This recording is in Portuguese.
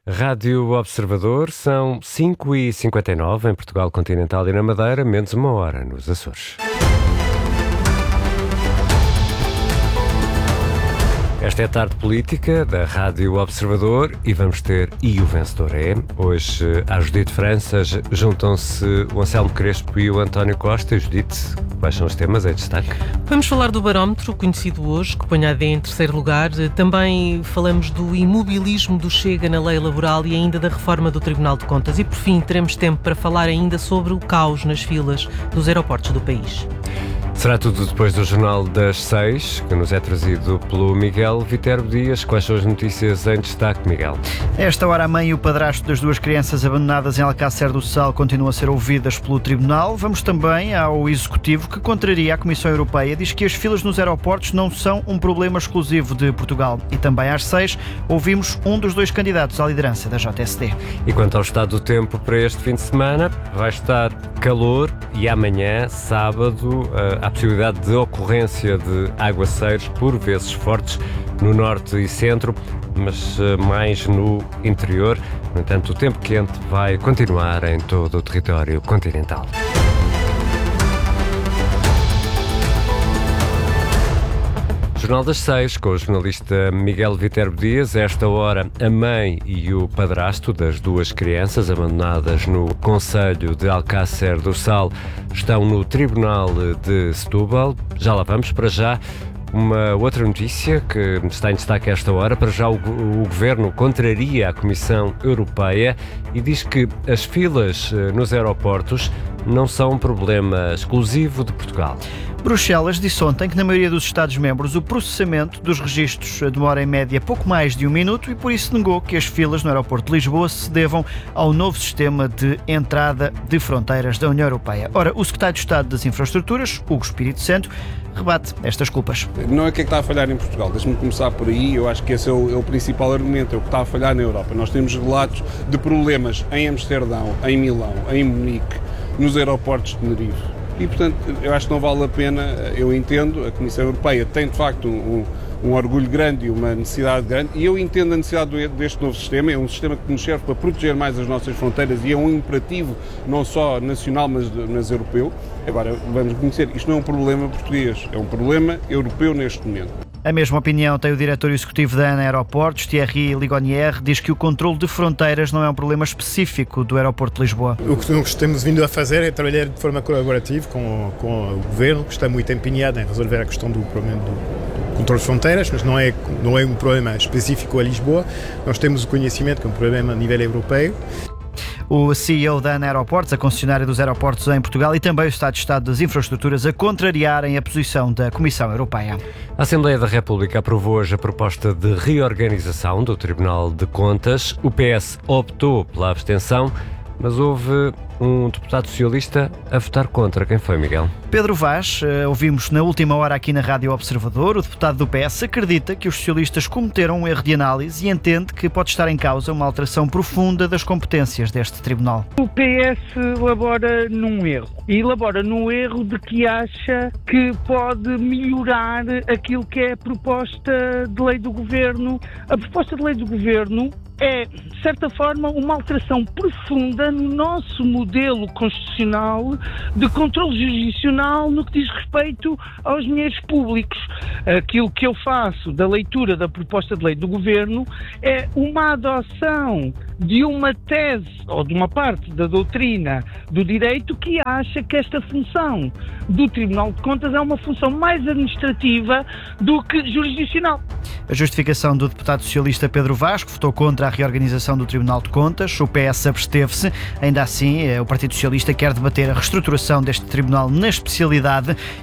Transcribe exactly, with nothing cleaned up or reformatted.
Rádio Observador, são cinco e cinquenta e nove em Portugal Continental e na Madeira, menos uma hora nos Açores. Esta é a tarde política da Rádio Observador e vamos ter E o Vencedor é. Hoje, à Judite França, juntam-se o Anselmo Crespo e o António Costa. E Judite, quais são os temas em destaque? Vamos falar do barómetro, conhecido hoje, que põe a A D em terceiro lugar. Também falamos do imobilismo do Chega na lei laboral e ainda da reforma do Tribunal de Contas. E, por fim, teremos tempo para falar ainda sobre o caos nas filas dos aeroportos do país. Será tudo depois do Jornal das Seis, que nos é trazido pelo Miguel Viterbo Dias. Quais são as notícias em destaque, Miguel? A esta hora, a mãe e o padrasto das duas crianças abandonadas em Alcácer do Sal continuam a ser ouvidas pelo Tribunal. Vamos também ao Executivo, que contraria a Comissão Europeia. Diz que as filas nos aeroportos não são um problema exclusivo de Portugal. E também às seis, ouvimos um dos dois candidatos à liderança da J S D. E quanto ao estado do tempo para este fim de semana, vai estar calor e amanhã, sábado, há a possibilidade de ocorrência de aguaceiros, por vezes fortes, no norte e centro, mas mais no interior. No entanto, o tempo quente vai continuar em todo o território continental. Jornal das Seis, com o jornalista Miguel Viterbo Dias. A esta hora, a mãe e o padrasto das duas crianças abandonadas no concelho de Alcácer do Sal estão no Tribunal de Setúbal. Já lá vamos. Para já, uma outra notícia que está em destaque a esta hora. Para já, o, o Governo contraria a Comissão Europeia e diz que as filas nos aeroportos não são um problema exclusivo de Portugal. Bruxelas disse ontem que na maioria dos Estados-membros o processamento dos registros demora em média pouco mais de um minuto e por isso negou que as filas no aeroporto de Lisboa se devam ao novo sistema de entrada de fronteiras da União Europeia. Ora, o secretário de Estado das Infraestruturas, Hugo Espírito Santo, rebate estas culpas. Não é o que é que está a falhar em Portugal, deixe-me começar por aí. Eu acho que esse é o, é o principal argumento, é o que está a falhar na Europa. Nós temos relatos de problemas em Amsterdão, em Milão, em Munique, nos aeroportos de Tenerife. E, portanto, eu acho que não vale a pena. Eu entendo, a Comissão Europeia tem, de facto, um, um orgulho grande e uma necessidade grande, e eu entendo a necessidade deste novo sistema. É um sistema que nos serve para proteger mais as nossas fronteiras e é um imperativo não só nacional, mas, mas europeu. Agora, vamos reconhecer, isto não é um problema português, é um problema europeu neste momento. A mesma opinião tem o diretor executivo da ANA Aeroportos, Thierry Ligonier. Diz que o controle de fronteiras não é um problema específico do aeroporto de Lisboa. O que nós temos vindo a fazer é trabalhar de forma colaborativa com, com o Governo, que está muito empenhado em resolver a questão do problema do, do controle de fronteiras, mas não é, não é um problema específico a Lisboa. Nós temos o conhecimento que é um problema a nível europeu. O C E O da ANA Aeroportos, a concessionária dos aeroportos em Portugal, e também o Estado de Estado das Infraestruturas a contrariarem a posição da Comissão Europeia. A Assembleia da República aprovou hoje a proposta de reorganização do Tribunal de Contas. O P S optou pela abstenção, mas houve um deputado socialista a votar contra. Quem foi, Miguel? Pedro Vaz, ouvimos na última hora aqui na Rádio Observador. O deputado do P S acredita que os socialistas cometeram um erro de análise e entende que pode estar em causa uma alteração profunda das competências deste tribunal. O P S elabora num erro. E elabora num erro de que acha que pode melhorar aquilo que é a proposta de lei do Governo. A proposta de lei do Governo é, de certa forma, uma alteração profunda no nosso modelo constitucional de controle jurisdicional no que diz respeito aos dinheiros públicos. Aquilo que eu faço da leitura da proposta de lei do Governo é uma adoção de uma tese ou de uma parte da doutrina do direito que acha que esta função do Tribunal de Contas é uma função mais administrativa do que jurisdicional. A justificação do deputado socialista Pedro Vaz, que votou contra a reorganização do Tribunal de Contas. O P S absteve-se. Ainda assim, o Partido Socialista quer debater a reestruturação deste tribunal na especialidade